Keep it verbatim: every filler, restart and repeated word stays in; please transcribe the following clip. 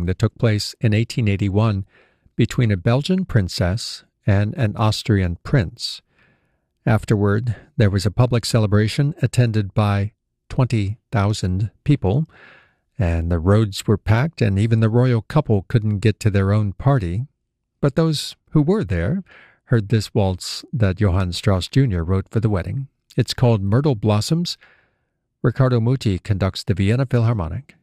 that took place in eighteen eighty-one between a Belgian princess and an Austrian prince. Afterward, there was a public celebration attended by twenty thousand people, and the roads were packed, and even the royal couple couldn't get to their own party. But those who were there heard this waltz that Johann Strauss Junior wrote for the wedding. It's called Myrtle Blossoms. Riccardo Muti conducts the Vienna Philharmonic.